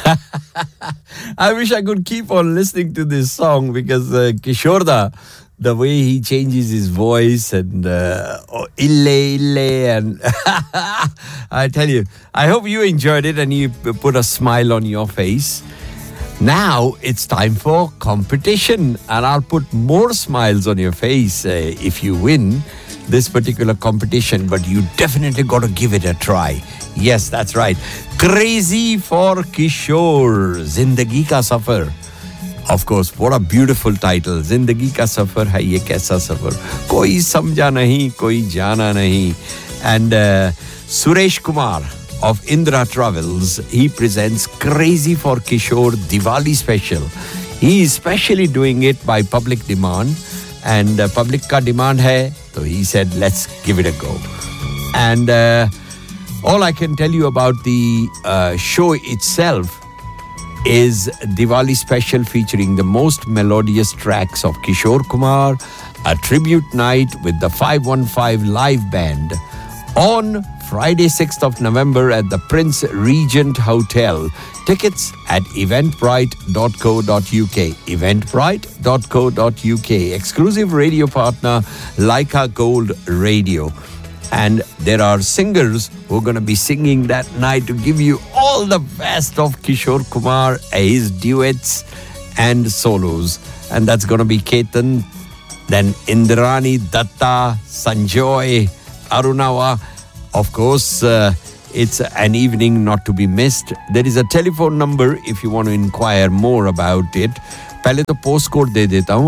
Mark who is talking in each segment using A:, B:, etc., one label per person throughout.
A: I wish I could keep on listening to this song because Kishorda, the way he changes his voice and ille, and I tell you, I hope you enjoyed it and you put a smile on your face. Now it's time for competition, and I'll put more smiles on your face if you win this particular competition, but you definitely got to give it a try. Yes, that's right. Crazy for Kishore, Zindagi Ka Safar. Of course, what a beautiful title. Zindagi Ka Safar hai ye kaisa safar. Koi samjha nahi, koi jana nahi. And Suresh Kumar of Indra Travels, he presents Crazy for Kishore Diwali Special. He is specially doing it by public demand, and public ka demand hai, so he said, let's give it a go. And all I can tell you about the show itself is Diwali Special featuring the most melodious tracks of Kishore Kumar, a tribute night with the 515 live band on Friday 6th of November at the Prince Regent Hotel. Tickets at eventbrite.co.uk. Eventbrite.co.uk. Exclusive radio partner Leica Gold Radio. And there are singers who are going to be singing that night to give you all the best of Kishore Kumar, his duets and solos. And that's going to be Ketan, then Indrani, Datta, Sanjoy, Arunawa. Of course, it's an evening not to be missed. There is a telephone number if you want to inquire more about it. पहले तो postcode दे देता हूँ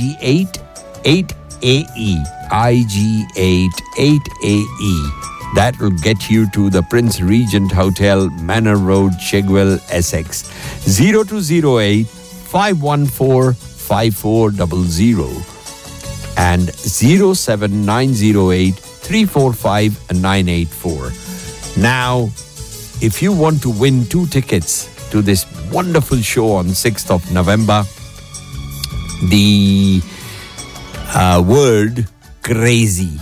A: IG88AE. IG88AE. That will get you to the Prince Regent Hotel, Manor Road, Chigwell, Essex. 0208 514 5400 and 07908 345-984. Now, if you want to win 2 tickets to this wonderful show on 6th of November, the word crazy,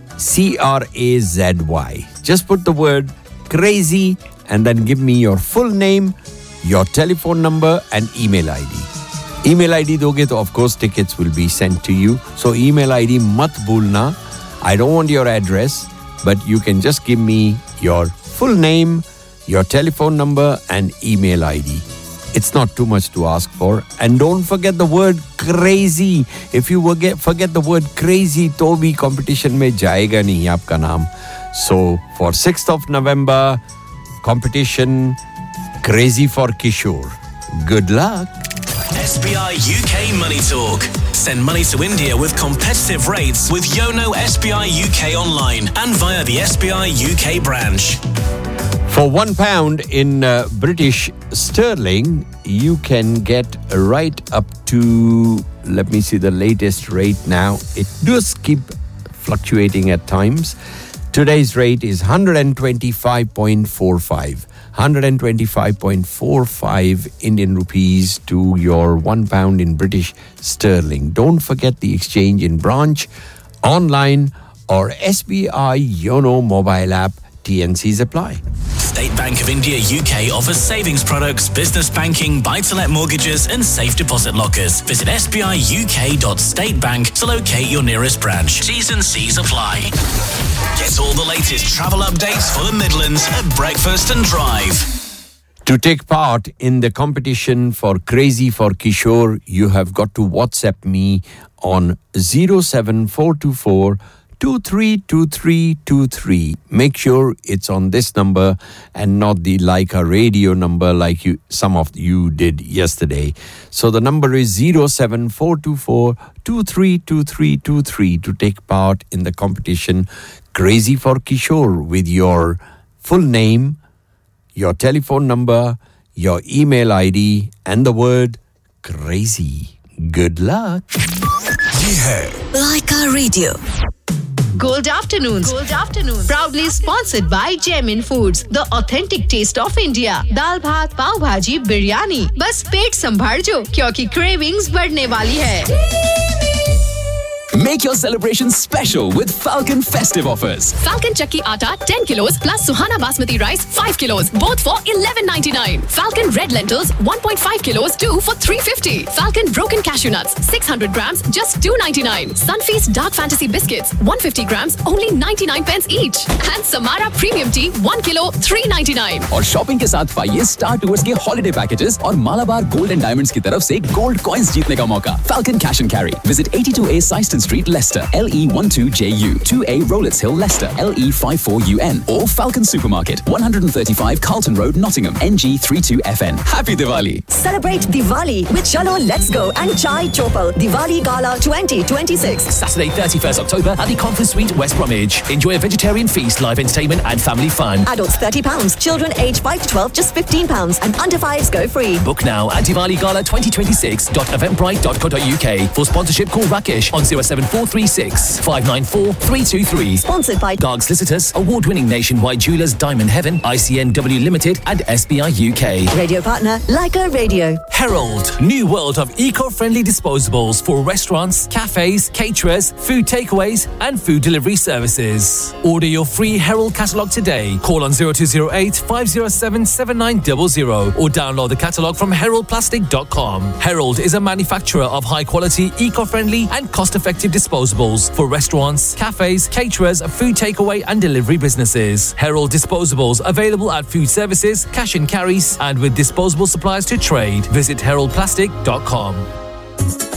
A: CRAZY. Just put the word crazy and then give me your full name, your telephone number and email ID. Email ID doge to of course tickets will be sent to you. So email ID mat bhulna. I don't want your address, but you can just give me your full name, your telephone number and email ID. It's not too much to ask for. And don't forget the word crazy. If you forget the word crazy, to bhi competition mein jayega nahi aapka naam. So for 6th of November, competition Crazy for Kishore. Good luck.
B: SBI UK Money Talk. Send money to India with competitive rates with Yono SBI UK online and via the SBI UK branch.
A: For £1 in British sterling, you can get right up to, let me see the latest rate now. It does keep fluctuating at times. Today's rate is 125.45. 125.45 Indian rupees to your £1 in British sterling. Don't forget the exchange in branch, online or SBI Yono mobile app. TNCs apply.
B: State Bank of India UK offers savings products, business banking, buy-to-let mortgages and safe deposit lockers. Visit sbiuk.statebank to locate your nearest branch. T's and C's apply. Get all the latest travel updates for the Midlands at Breakfast and Drive.
A: To take part in the competition for Crazy for Kishore, you have got to WhatsApp me on 07424 232323. Make sure it's on this number and not the Leica radio number like some of you did yesterday. So the number is 07424 232323 to take part in the competition Crazy for Kishore with your full name, your telephone number, your email ID and the word crazy. Good luck.
C: Leica Radio.
D: Gold Afternoons. Proudly sponsored by Gemin Foods, the authentic taste of India. Dal bhat, pav bhaji, biryani. बस पेट संभाल जो क्योंकि cravings बढ़ने वाली है.
C: Make your celebration special with Falcon festive offers.
E: Falcon Chakki Atta 10 kilos plus Suhana Basmati rice 5 kilos, both for $11.99. Falcon Red Lentils 1.5 kilos, 2 for $3.50. Falcon Broken Cashew Nuts 600 grams, just $2.99. Sunfeast Dark Fantasy Biscuits 150 grams, only 99 pence each. And Samara Premium Tea 1 kilo, $3.99.
C: और shopping के साथ पाइए star tours के holiday packages और Malabar gold and diamonds की तरफ से gold coins जीतने का मौका. Falcon Cash and Carry. Visit 82A Syston Street, Leicester, LE12JU, 2A Rowletts Hill, Leicester, LE54UN, or Falcon Supermarket, 135 Carlton Road, Nottingham, NG32FN. Happy Diwali!
F: Celebrate Diwali with Chalo Let's Go and Chai Chopal Diwali Gala 2026.
G: Saturday 31st October at the Conference Suite, West Bromwich. Enjoy a vegetarian feast, live entertainment and family fun.
F: Adults £30, children aged 5 to 12 just £15, and under 5s go free.
G: Book now at diwaligala2026.eventbrite.co.uk. For sponsorship, call Rakesh on 07436 594 323.
F: Sponsored by
G: Garg Solicitors, award-winning nationwide jewelers Diamond Heaven, ICNW Limited and SBI UK.
F: radio partner Leica Radio.
G: Herald, new world of eco-friendly disposables for restaurants, cafes, caterers, food takeaways and food delivery services. Order your free Herald catalogue today. Call on 0208 507 7900 or download the catalogue from heraldplastic.com. Herald is a manufacturer of high-quality, eco-friendly and cost-effective disposables for restaurants, cafes, caterers, food takeaway and delivery businesses. Herald disposables available at food services, cash and carries and with disposable suppliers to trade. Visit heraldplastic.com.